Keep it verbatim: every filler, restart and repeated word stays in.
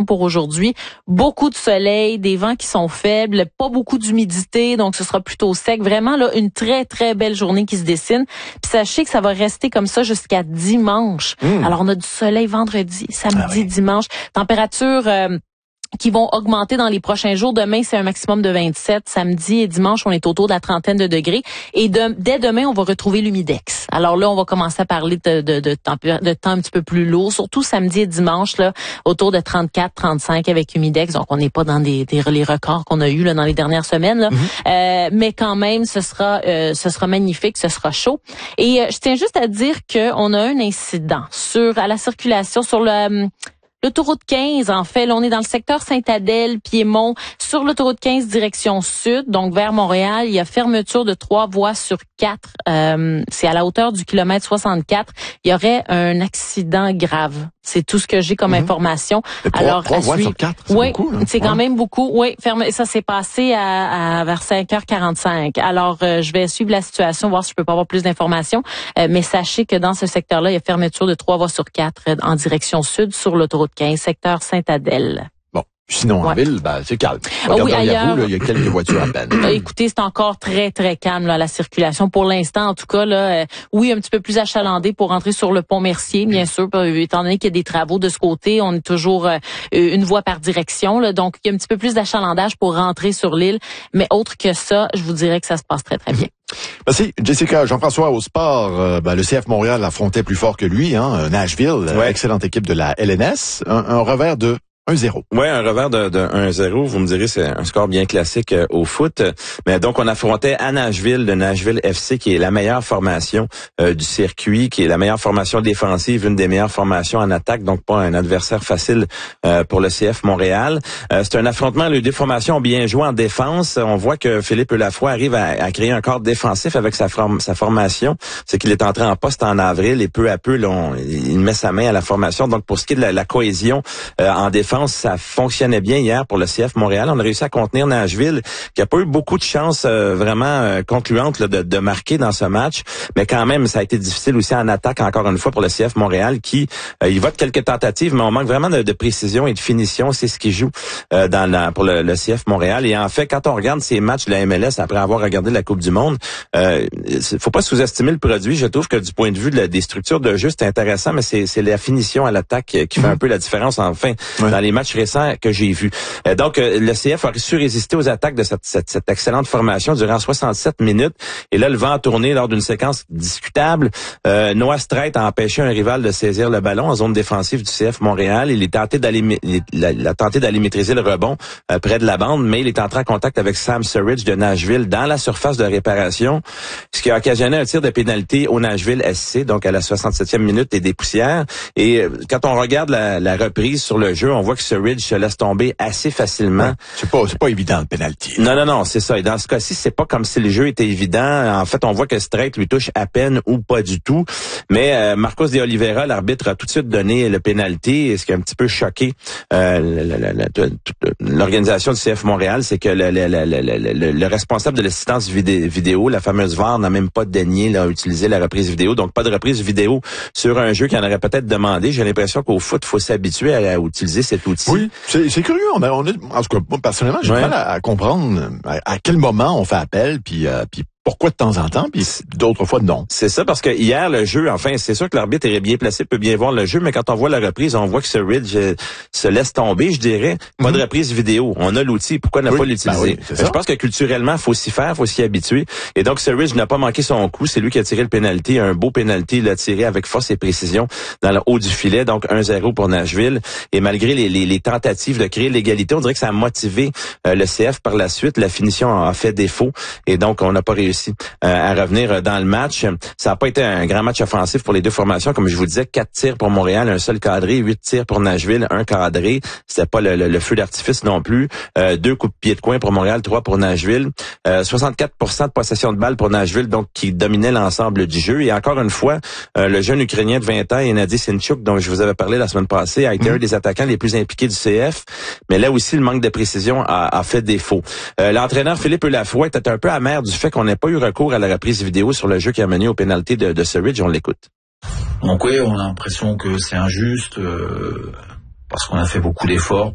pour aujourd'hui. Beaucoup de soleil, des vents qui sont faibles, pas beaucoup d'humidité, donc ce sera plutôt sec. Vraiment, là, une très, très belle journée qui se dessine. Puis sachez que ça va rester comme ça jusqu'à dimanche. Mmh. Alors, on a du soleil vendredi, samedi, ah oui. dimanche. Température... Euh, qui vont augmenter dans les prochains jours. Demain, c'est un maximum de vingt-sept. Samedi et dimanche, on est autour de la trentaine de degrés. Et de, dès demain, on va retrouver l'humidex. Alors là, on va commencer à parler de, de, de, temps, de temps un petit peu plus lourd, surtout samedi et dimanche, là, autour de trente-quatre, trente-cinq avec humidex. Donc, on n'est pas dans des, des les records qu'on a eu là dans les dernières semaines. Là. Mm-hmm. Euh, mais quand même, ce sera, euh, ce sera magnifique, ce sera chaud. Et euh, je tiens juste à dire qu'on a un incident sur à la circulation sur le... L'autoroute quinze, en fait, là, on est dans le secteur Sainte-Adèle, Piémont, sur l'autoroute quinze, direction sud, donc vers Montréal. Il y a fermeture de trois voies sur quatre. Euh, c'est à la hauteur du kilomètre soixante-quatre. Il y aurait un accident grave. C'est tout ce que j'ai comme mmh. information. Trois, Alors, trois voies sur quatre, c'est oui, beaucoup. Hein? C'est ouais. quand même beaucoup. Oui, ferme, ça s'est passé à, à vers cinq heures quarante-cinq. Alors, euh, je vais suivre la situation, voir si je peux pas avoir plus d'informations. Euh, mais sachez que dans ce secteur-là, il y a fermeture de trois voies sur quatre euh, en direction sud sur l'autoroute quinze, secteur Sainte-Adèle. Bon. Sinon, en ouais. ville, ben, c'est calme. Oh oui, ailleurs, vous, là, il y a quelques voitures à peine. Écoutez, c'est encore très, très calme, là, la circulation. Pour l'instant, en tout cas, là, euh, oui, un petit peu plus achalandé pour rentrer sur le pont Mercier, bien sûr, étant donné qu'il y a des travaux de ce côté. On est toujours euh, une voie par direction, là, donc il y a un petit peu plus d'achalandage pour rentrer sur l'île. Mais autre que ça, je vous dirais que ça se passe très, très bien. Merci. Jessica, Jean-François, au sport, euh, ben, le C F Montréal affrontait plus fort que lui, hein, Nashville, ouais. excellente équipe de la L N S, un, un revers de un zéro. Oui, un revers de, de un zéro. Vous me direz, c'est un score bien classique euh, au foot. Mais donc, on affrontait à Nashville, le Nashville F C, qui est la meilleure formation euh, du circuit, qui est la meilleure formation défensive, une des meilleures formations en attaque, donc pas un adversaire facile euh, pour le C F Montréal. Euh, c'est un affrontement, les deux formations ont bien joué en défense. On voit que Philippe Lafroy arrive à, à créer un corps défensif avec sa, form- sa formation. C'est qu'il est entré en poste en avril et peu à peu, là, on, il met sa main à la formation. Donc, pour ce qui est de la, la cohésion euh, en défense, ça fonctionnait bien hier pour le C F Montréal. On a réussi à contenir Nashville, qui a pas eu beaucoup de chances euh, vraiment euh, concluantes là, de, de marquer dans ce match. Mais quand même, ça a été difficile aussi en attaque, encore une fois, pour le C F Montréal, qui euh, il vote quelques tentatives, mais on manque vraiment de, de précision et de finition. C'est ce qui joue euh, dans la, pour le, le C F Montréal. Et en fait, quand on regarde ces matchs de la M L S après avoir regardé la Coupe du Monde, euh, faut pas sous-estimer le produit. Je trouve que du point de vue de la, des structures de jeu, c'est intéressant, mais c'est, c'est la finition à l'attaque qui fait un peu la différence, enfin, ouais. dans les matchs récents que j'ai vus. Euh, donc, euh, le C F a su résister aux attaques de cette, cette, cette excellente formation durant soixante-sept minutes. Et là, le vent a tourné lors d'une séquence discutable. Euh, Noah Strait a empêché un rival de saisir le ballon en zone défensive du C F Montréal. Il est tenté d'aller, il, il a tenté d'aller maîtriser le rebond euh, près de la bande, mais il est entré en contact avec Sam Surridge de Nashville dans la surface de réparation, ce qui a occasionné un tir de pénalité au Nashville S C, donc à la soixante-septième minute et des poussières. Et euh, quand on regarde la, la reprise sur le jeu, on voit que Surridge se laisse tomber assez facilement. Ouais, c'est pas, c'est pas évident le penalty. Non, non, non, c'est ça. Et dans ce cas-ci, c'est pas comme si le jeu était évident. En fait, on voit que Strait lui touche à peine ou pas du tout. Mais euh, Marcos de Oliveira, l'arbitre, a tout de suite donné le penalty. Et ce qui a un petit peu choqué euh, la, la, la, l'organisation du C F Montréal, c'est que le, le, le, le, le, le responsable de l'assistance vidé, vidéo, la fameuse V A R, n'a même pas daigné là, utiliser la reprise vidéo. Donc, pas de reprise vidéo sur un jeu qui en aurait peut-être demandé. J'ai l'impression qu'au foot, il faut s'habituer à, à utiliser cet outil. Oui, c'est, c'est curieux. On a, on est, en tout cas, moi, personnellement, j'ai ouais. du mal à, à comprendre à, à quel moment on fait appel, puis, euh, puis pourquoi de temps en temps, puis d'autres fois non. C'est ça, parce que hier, le jeu, enfin, c'est sûr que l'arbitre est bien placé, peut bien voir le jeu, mais quand on voit la reprise, on voit que Surridge euh, se laisse tomber, je dirais. Pas mm-hmm. de reprise vidéo. On a l'outil, pourquoi ne oui, pas l'utiliser? Ben oui, je pense que culturellement, il faut s'y faire, il faut s'y habituer. Et donc, Surridge n'a pas manqué son coup. C'est lui qui a tiré le pénalty, un beau pénalty. Il l'a tiré avec force et précision dans le haut du filet, donc un zéro pour Nashville. Et malgré les, les, les tentatives de créer l'égalité, on dirait que ça a motivé euh, le C F par la suite. La finition a fait défaut, et donc on n'a pas réussi Euh, à revenir dans le match. Ça n'a pas été un grand match offensif pour les deux formations. Comme je vous disais, quatre tirs pour Montréal, un seul cadré, huit tirs pour Nashville, un cadré. C'était pas le, le, le feu d'artifice non plus. Euh, deux coups de pied de coin pour Montréal, trois pour Nashville. Euh, soixante-quatre pour cent de possession de balle pour Nashville, donc qui dominait l'ensemble du jeu. Et encore une fois, euh, le jeune Ukrainien de vingt ans, Gennady Sinchuk, dont je vous avais parlé la semaine passée, a été mmh. un des attaquants les plus impliqués du C F. Mais là aussi, le manque de précision a, a fait défaut. Euh, l'entraîneur Philippe Lafroy était un peu amer du fait qu'on n'ait pas eu recours à la reprise vidéo sur le jeu qui a mené au pénalty de, de Surridge. On l'écoute. Donc oui, on a l'impression que c'est injuste euh, parce qu'on a fait beaucoup d'efforts